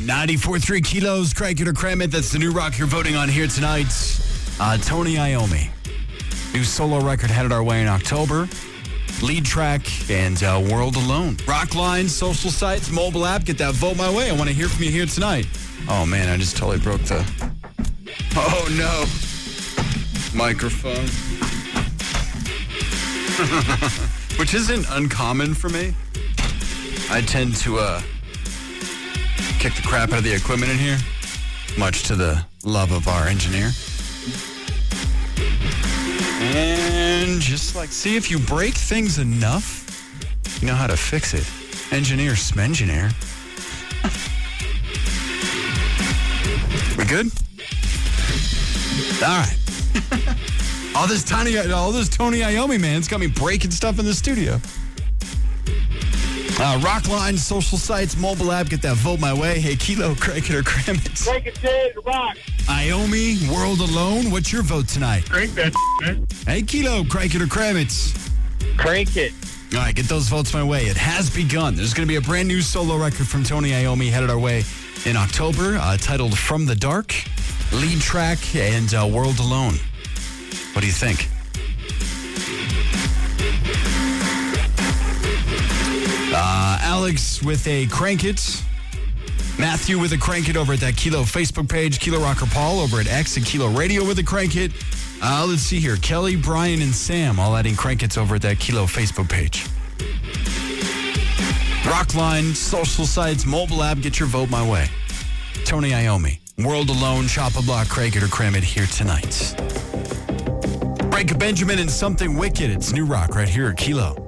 94.3 kilos, crank it or cram it. That's the new rock you're voting on here tonight. Tony Iommi. New solo record headed our way in October. Lead track and World Alone. Rockline, social sites, mobile app. Get that vote my way. I want to hear from you here tonight. Oh, man, I just totally broke the... Oh, no. Microphone. Which isn't uncommon for me. I tend to kick the crap out of the equipment in here, much to the love of our engineer. And just like, see, if you break things enough, you know how to fix it. Engineer Smengineer. We good? All right. all this Tony Iommi, man, it's got me breaking stuff in the studio. Rockline, social sites, mobile app, get that vote my way. Hey, Kilo, crank it or cram it. Crank it, Jay, rock. Iommi, World Alone, what's your vote tonight? Crank that, man. Hey, Kilo, crank it or cram it. Crank it. All right, get those votes my way. It has begun. There's going to be a brand new solo record from Tony Iommi headed our way in October, titled From the Dark, lead track, and World Alone. What do you think? Alex with a crank it. Matthew with a crank it over at that Kilo Facebook page. Kilo Rocker Paul over at X and Kilo Radio with a crank it. Let's see here. Kelly, Brian, and Sam all adding crank it's over at that Kilo Facebook page. Rockline, social sites, mobile app, get your vote my way. Tony Iommi, World Alone, Chop a Block, crank it or cram it here tonight. Break a Benjamin and Something Wicked. It's new rock right here at Kilo.